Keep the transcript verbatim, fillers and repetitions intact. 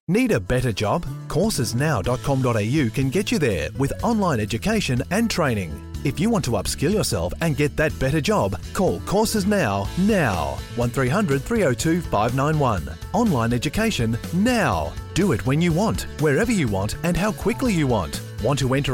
Need a better job? courses now dot com dot a u can get you there with online education and training. If you want to upskill yourself and get that better job, call Courses Now, now. one three hundred, three oh two, five nine one. Online education now. Do it when you want, wherever you want and how quickly you want. Want to enter